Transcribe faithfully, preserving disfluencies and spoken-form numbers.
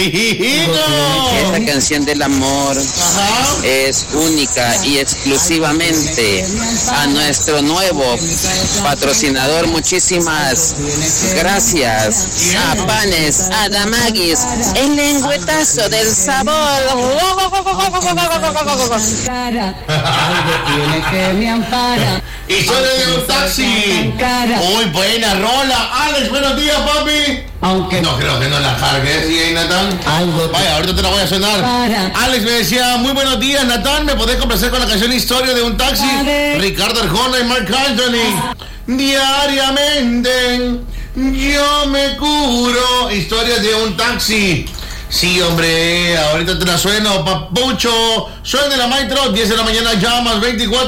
Esta canción del amor Ajá. es única y exclusivamente a nuestro nuevo patrocinador. Muchísimas gracias a Panes Adamaguis, el lengüetazo del sabor. Historia de un taxi. Muy buena rola. Alex, buenos días, papi. Aunque no creo que no la cargues, ¿sí, Natán? Algo Vaya, ahorita te la voy a sonar. Para. Alex me decía, muy buenos días, Natán, ¿me podés complacer con la canción Historia de un taxi? Vale. Ricardo Arjona y Marc Anthony. Diariamente yo me curo. Historia de un taxi. Sí, hombre, ahorita te la sueno, papucho. Suena la maestro, diez de la mañana, ya más veinticuatro.